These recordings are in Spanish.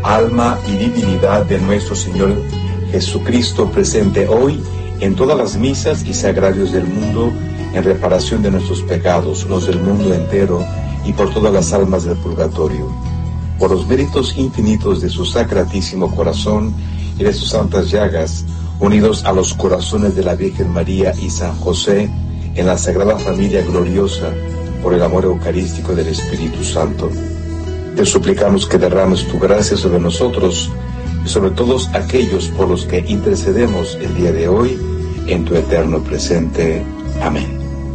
alma y divinidad de nuestro Señor Jesucristo, presente hoy en todas las misas y sagrarios del mundo, en reparación de nuestros pecados, los del mundo entero, y por todas las almas del purgatorio. Por los méritos infinitos de su sacratísimo corazón y de sus santas llagas, unidos a los corazones de la Virgen María y San José, en la Sagrada Familia gloriosa, por el amor eucarístico del Espíritu Santo. Te suplicamos que derrames tu gracia sobre nosotros y sobre todos aquellos por los que intercedemos el día de hoy, en tu eterno presente. Amén.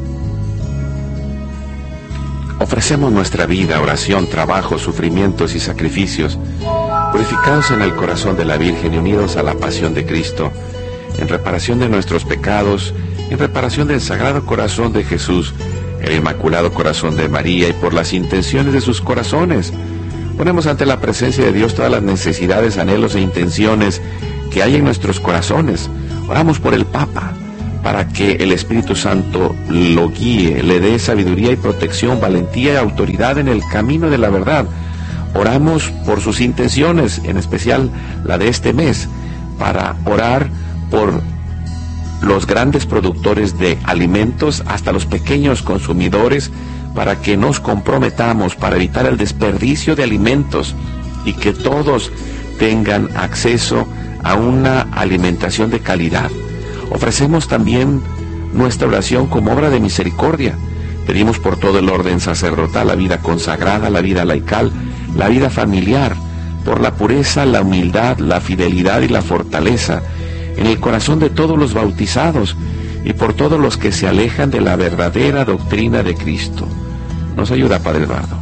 Ofrecemos nuestra vida, oración, trabajo, sufrimientos y sacrificios, purificados en el corazón de la Virgen y unidos a la pasión de Cristo, en reparación de nuestros pecados, en reparación del Sagrado Corazón de Jesús, el Inmaculado Corazón de María y por las intenciones de sus corazones. Ponemos ante la presencia de Dios todas las necesidades, anhelos e intenciones que hay en nuestros corazones. Oramos por el Papa, para que el Espíritu Santo lo guíe, le dé sabiduría y protección, valentía y autoridad en el camino de la verdad. Oramos por sus intenciones, en especial la de este mes, para orar por los grandes productores de alimentos hasta los pequeños consumidores, para que nos comprometamos para evitar el desperdicio de alimentos y que todos tengan acceso a una alimentación de calidad. Ofrecemos también nuestra oración como obra de misericordia. Pedimos por todo el orden sacerdotal, la vida consagrada, la vida laical, la vida familiar, por la pureza, la humildad, la fidelidad y la fortaleza en el corazón de todos los bautizados y por todos los que se alejan de la verdadera doctrina de Cristo. Nos ayuda, Padre Eduardo.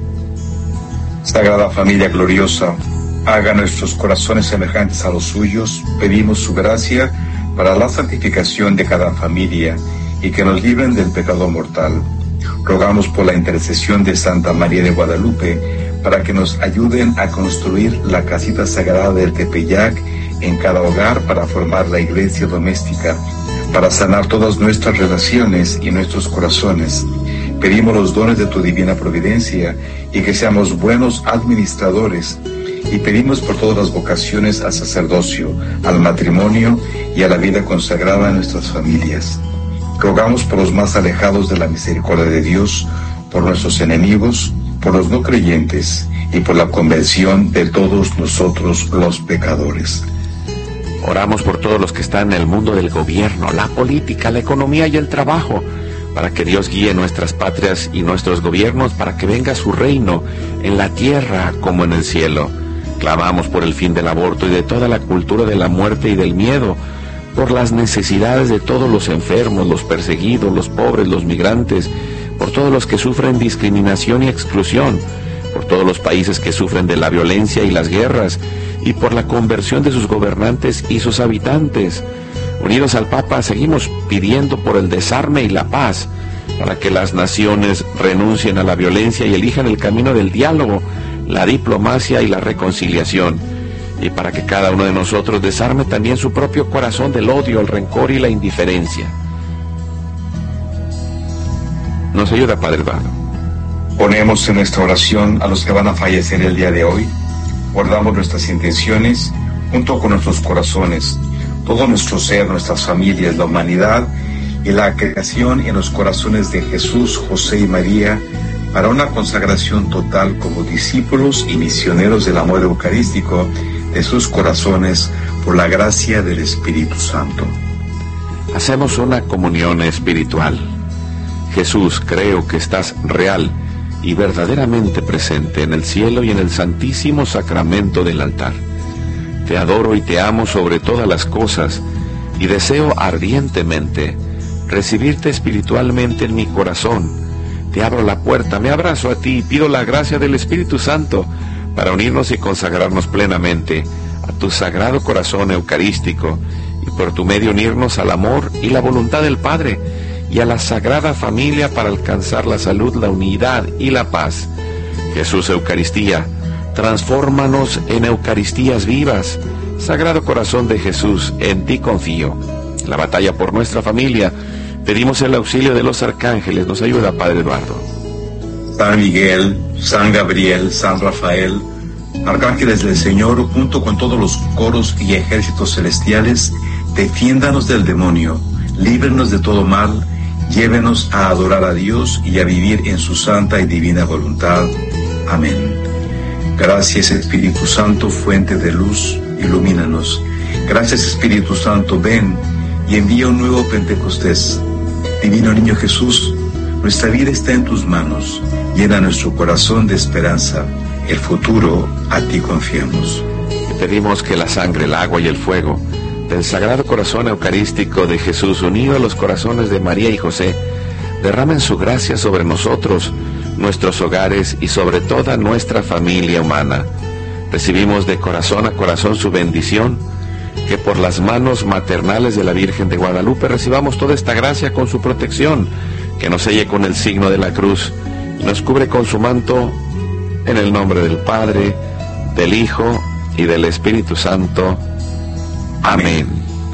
Sagrada Familia gloriosa, haga nuestros corazones semejantes a los suyos. Pedimos su gracia para la santificación de cada familia y que nos libren del pecado mortal. Rogamos por la intercesión de Santa María de Guadalupe para que nos ayuden a construir la casita sagrada del Tepeyac en cada hogar, para formar la iglesia doméstica, para sanar todas nuestras relaciones y nuestros corazones. Pedimos los dones de tu divina providencia y que seamos buenos administradores. Y pedimos por todas las vocaciones al sacerdocio, al matrimonio y a la vida consagrada en nuestras familias. Rogamos por los más alejados de la misericordia de Dios, por nuestros enemigos, por los no creyentes y por la conversión de todos nosotros los pecadores. Oramos por todos los que están en el mundo del gobierno, la política, la economía y el trabajo, para que Dios guíe nuestras patrias y nuestros gobiernos, para que venga su reino en la tierra como en el cielo. Clamamos por el fin del aborto y de toda la cultura de la muerte y del miedo, por las necesidades de todos los enfermos, los perseguidos, los pobres, los migrantes, por todos los que sufren discriminación y exclusión, por todos los países que sufren de la violencia y las guerras, y por la conversión de sus gobernantes y sus habitantes. Unidos al Papa, seguimos pidiendo por el desarme y la paz, para que las naciones renuncien a la violencia y elijan el camino del diálogo, la diplomacia y la reconciliación, y para que cada uno de nosotros desarme también su propio corazón del odio, el rencor y la indiferencia. Nos ayuda, Padre Eduardo. Ponemos en nuestra oración a los que van a fallecer el día de hoy. Guardamos nuestras intenciones junto con nuestros corazones, todo nuestro ser, nuestras familias, la humanidad y la creación en los corazones de Jesús, José y María, para una consagración total como discípulos y misioneros del amor eucarístico de sus corazones, por la gracia del Espíritu Santo. Hacemos una comunión espiritual. Jesús, creo que estás real y verdaderamente presente en el cielo y en el santísimo sacramento del altar. Te adoro y te amo sobre todas las cosas y deseo ardientemente recibirte espiritualmente en mi corazón. Te abro la puerta, me abrazo a ti y pido la gracia del Espíritu Santo para unirnos y consagrarnos plenamente a tu sagrado corazón eucarístico y por tu medio unirnos al amor y la voluntad del Padre y a la Sagrada Familia para alcanzar la salud, la unidad y la paz. Jesús Eucaristía, transfórmanos en Eucaristías vivas. Sagrado Corazón de Jesús, en ti confío. En la batalla por nuestra familia, pedimos el auxilio de los arcángeles. Nos ayuda, Padre Eduardo. San Miguel, San Gabriel, San Rafael, Arcángeles del Señor, junto con todos los coros y ejércitos celestiales, defiéndanos del demonio, líbranos de todo mal, llévenos a adorar a Dios y a vivir en su santa y divina voluntad. Amén. Gracias, Espíritu Santo, fuente de luz, ilumínanos. Gracias, Espíritu Santo, ven y envía un nuevo Pentecostés. Divino Niño Jesús, nuestra vida está en tus manos. Llena nuestro corazón de esperanza. El futuro a ti confiamos. Te pedimos que la sangre, el agua y el fuego del Sagrado Corazón Eucarístico de Jesús, unido a los corazones de María y José, derramen su gracia sobre nosotros, nuestros hogares y sobre toda nuestra familia humana. Recibimos de corazón a corazón su bendición, que por las manos maternales de la Virgen de Guadalupe recibamos toda esta gracia con su protección, que nos selle con el signo de la cruz y nos cubre con su manto, en el nombre del Padre, del Hijo y del Espíritu Santo. Amén.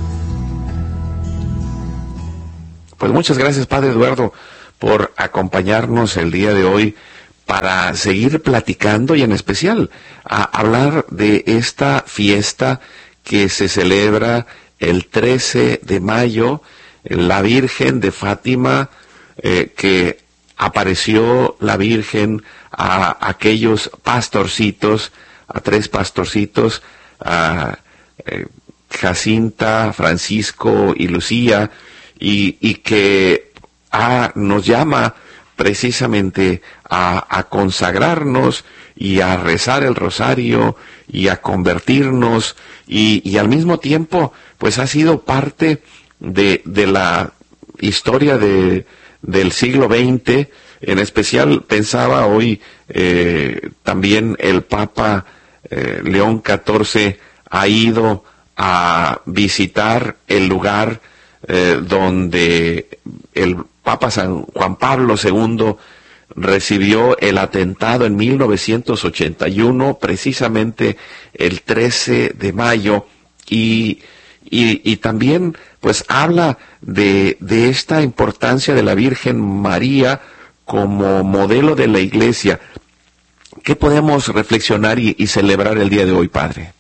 Pues muchas gracias, Padre Eduardo, por acompañarnos el día de hoy para seguir platicando y en especial a hablar de esta fiesta que se celebra el 13 de mayo, la Virgen de Fátima, que apareció la Virgen a aquellos pastorcitos, a 3 pastorcitos, a Jacinta, Francisco y Lucía, y que nos llama precisamente a consagrarnos y a rezar el rosario y a convertirnos, y al mismo tiempo pues ha sido parte de la historia del siglo XX. En especial pensaba hoy también el Papa León XIV ha ido a visitar el lugar donde el Papa San Juan Pablo II recibió el atentado en 1981, precisamente el 13 de mayo, y también pues habla de esta importancia de la Virgen María como modelo de la Iglesia. ¿Qué podemos reflexionar y celebrar el día de hoy, Padre?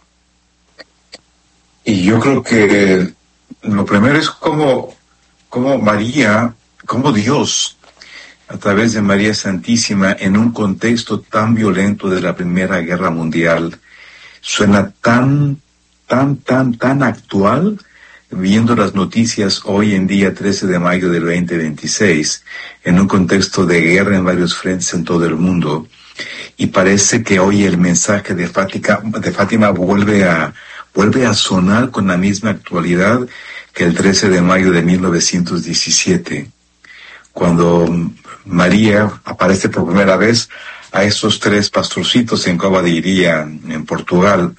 Y yo creo que lo primero es cómo María, cómo Dios, a través de María Santísima, en un contexto tan violento de la Primera Guerra Mundial, suena tan actual, viendo las noticias hoy en día, 13 de mayo del 2026, en un contexto de guerra en varios frentes en todo el mundo, y parece que hoy el mensaje de Fátima vuelve a sonar con la misma actualidad que el 13 de mayo de 1917, cuando María aparece por primera vez a esos 3 pastorcitos en Cova de Iría, en Portugal.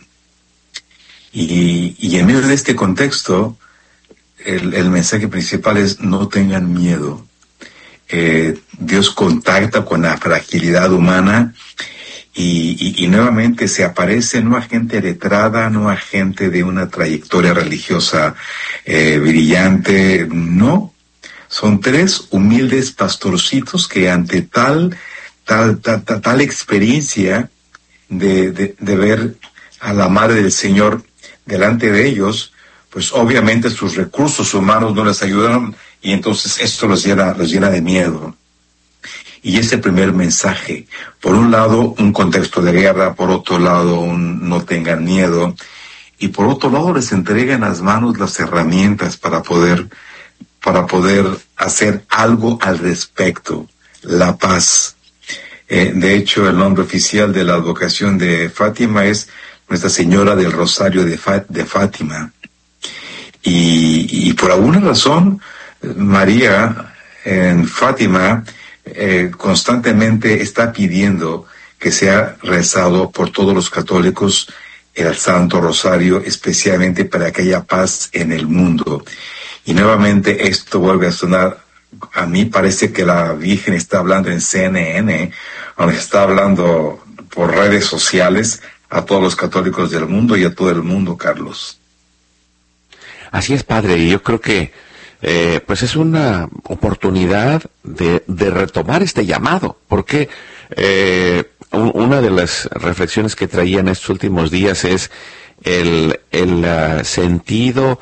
Y en medio de este contexto, el mensaje principal es: no tengan miedo. Dios contacta con la fragilidad humana y nuevamente se aparece no a gente letrada, no a gente de una trayectoria religiosa brillante, no. Son 3 humildes pastorcitos que ante tal experiencia de ver a la Madre del Señor delante de ellos, pues obviamente sus recursos humanos no les ayudaron, y entonces esto los llena de miedo. Y ese primer mensaje, por un lado un contexto de guerra, por otro lado un no tengan miedo, y por otro lado les entrega en las manos las herramientas para poder hacer algo al respecto: la paz. De hecho, el nombre oficial de la advocación de Fátima es Nuestra Señora del Rosario de Fátima. Y por alguna razón, María en Fátima constantemente está pidiendo que sea rezado por todos los católicos el Santo Rosario, especialmente para que haya paz en el mundo. Y nuevamente esto vuelve a sonar. A mí parece que la Virgen está hablando en CNN, o está hablando por redes sociales a todos los católicos del mundo y a todo el mundo, Carlos. Así es, Padre, y yo creo que pues es una oportunidad de retomar este llamado, porque una de las reflexiones que traía en estos últimos días es el sentido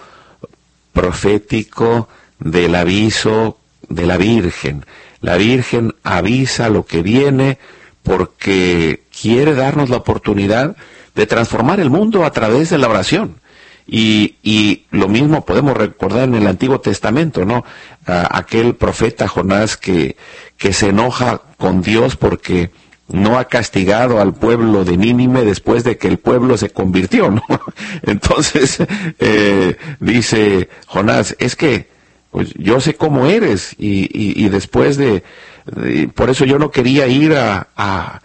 profético del aviso de la Virgen. La Virgen avisa lo que viene porque quiere darnos la oportunidad de transformar el mundo a través de la oración. Y lo mismo podemos recordar en el Antiguo Testamento, ¿no? Aquel profeta Jonás que se enoja con Dios porque no ha castigado al pueblo de Nínive después de que el pueblo se convirtió, ¿no? Entonces, dice Jonás, es que pues yo sé cómo eres, y después por eso yo no quería ir a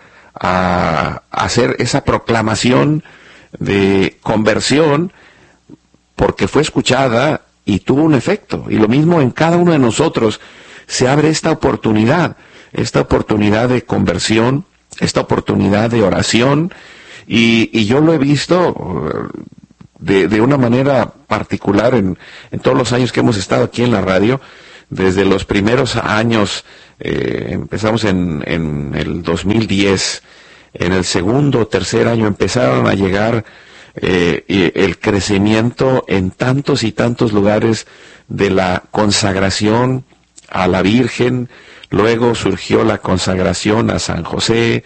hacer esa proclamación de conversión, porque fue escuchada y tuvo un efecto. Y lo mismo en cada uno de nosotros se abre esta oportunidad de conversión, esta oportunidad de oración, y yo lo he visto de una manera particular en todos los años que hemos estado aquí en la radio. Desde los primeros años, empezamos en el 2010, en el segundo o tercer año empezaron a llegar el crecimiento en tantos y tantos lugares de la consagración a la Virgen. Luego surgió la consagración a San José,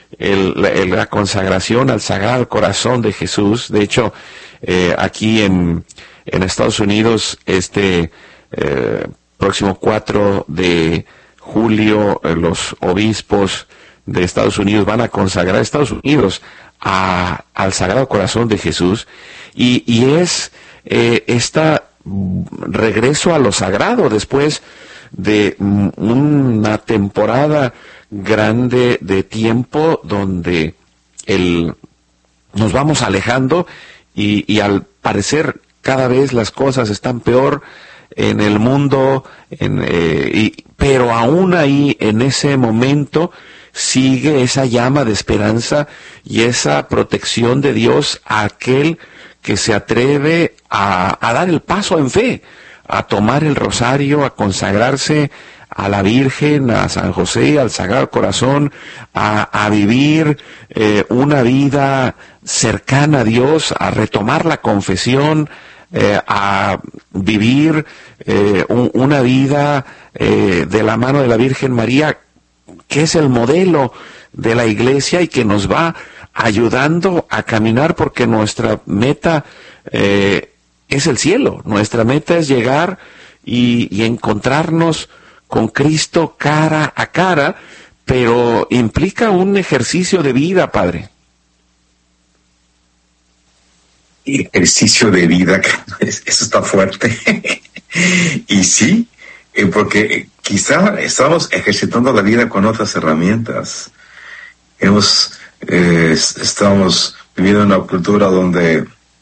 la consagración al Sagrado Corazón de Jesús. De hecho, aquí en Estados Unidos, próximo 4 de julio, los obispos de Estados Unidos van a consagrar a Estados Unidos al Sagrado Corazón de Jesús, y es este regreso a lo sagrado después de una temporada grande de tiempo donde nos vamos alejando, y al parecer cada vez las cosas están peor en el mundo, pero aún ahí en ese momento sigue esa llama de esperanza y esa protección de Dios a aquel que se atreve a dar el paso en fe, a tomar el rosario, a consagrarse a la Virgen, a San José, al Sagrado Corazón, a vivir una vida cercana a Dios, a retomar la confesión, a vivir una vida de la mano de la Virgen María, que es el modelo de la Iglesia y que nos va ayudando a caminar, porque nuestra meta es el cielo. Nuestra meta es llegar y encontrarnos con Cristo cara a cara, pero implica un ejercicio de vida, Padre. Ejercicio de vida, eso está fuerte. Y sí, porque quizá estamos ejercitando la vida con otras herramientas. Estamos viviendo en una cultura donde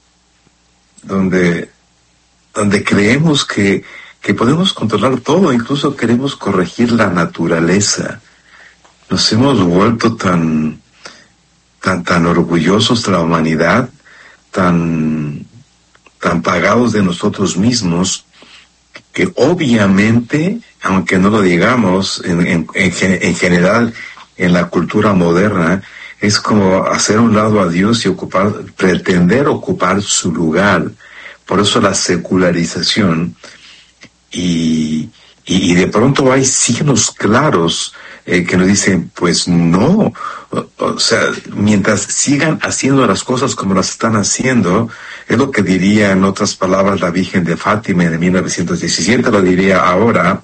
creemos que podemos controlar todo, incluso queremos corregir la naturaleza. Nos hemos vuelto tan orgullosos de la humanidad, tan pagados de nosotros mismos, que obviamente, aunque no lo digamos, en general en la cultura moderna, es como hacer a un lado a Dios y pretender ocupar su lugar. Por eso la secularización, y de pronto hay signos claros que nos dicen, pues no, o sea, mientras sigan haciendo las cosas como las están haciendo, es lo que diría en otras palabras la Virgen de Fátima en 1917, lo diría ahora,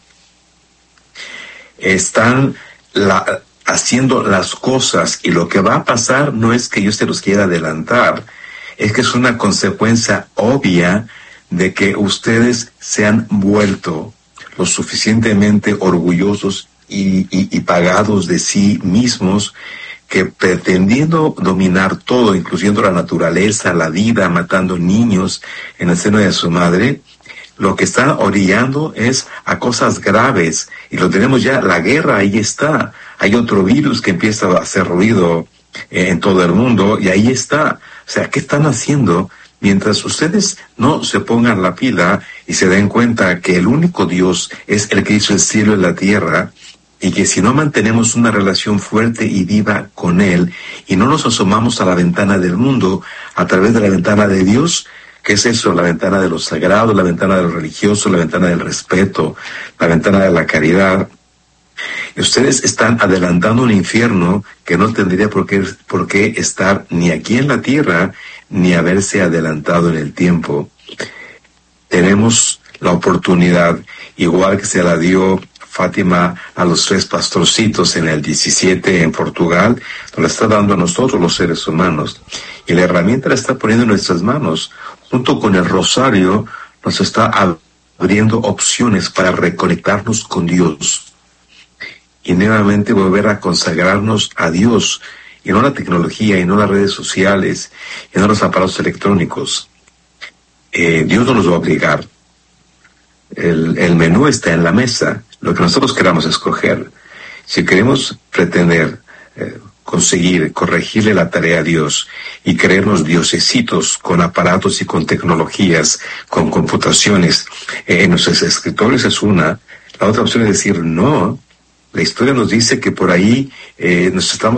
están haciendo las cosas, y lo que va a pasar no es que yo se los quiera adelantar, es que es una consecuencia obvia de que ustedes se han vuelto lo suficientemente orgullosos y pagados de sí mismos, que pretendiendo dominar todo, incluyendo la naturaleza, la vida, matando niños en el seno de su madre, lo que están orillando es a cosas graves, y lo tenemos ya, la guerra ahí está, hay otro virus que empieza a hacer ruido en todo el mundo, y ahí está. O sea, ¿qué están haciendo? Mientras ustedes no se pongan la pila y se den cuenta que el único Dios es el que hizo el cielo y la tierra, y que si no mantenemos una relación fuerte y viva con Él y no nos asomamos a la ventana del mundo a través de la ventana de Dios, ¿qué es eso? La ventana de lo sagrado, la ventana de lo religioso, la ventana del respeto, la ventana de la caridad. Y ustedes están adelantando un infierno que no tendría por qué estar ni aquí en la tierra, ni haberse adelantado en el tiempo. Tenemos la oportunidad, igual que se la dio Fátima a los 3 pastorcitos en el 17 en Portugal, nos la está dando a nosotros los seres humanos. Y la herramienta la está poniendo en nuestras manos. Junto con el rosario nos está abriendo opciones para reconectarnos con Dios. Y nuevamente volver a consagrarnos a Dios, y no a la tecnología, y no a las redes sociales, y no a los aparatos electrónicos. Dios no nos va a obligar. El menú está en la mesa, lo que nosotros queramos escoger. Si queremos pretender conseguir corregirle la tarea a Dios y creernos diosesitos con aparatos y con tecnologías, con computaciones, en nuestros escritorios es una. La otra opción es decir no. La historia nos dice que por ahí nos estamos